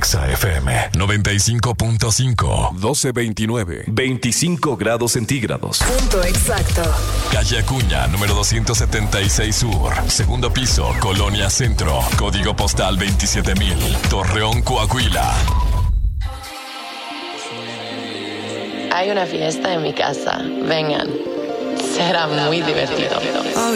Exa FM 95.5. 1229. 25 grados centígrados. Punto exacto. Calle Acuña, número 276 Sur. Segundo piso, Colonia Centro. Código postal 27000. Torreón, Coahuila. Hay una fiesta en mi casa. Vengan. Será muy divertido.